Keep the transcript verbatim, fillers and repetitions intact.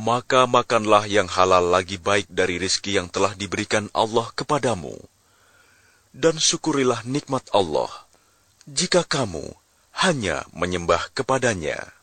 Maka makanlah yang halal lagi baik dari rizki yang telah diberikan Allah kepadamu. Dan syukurilah nikmat Allah, jika kamu hanya menyembah kepadanya.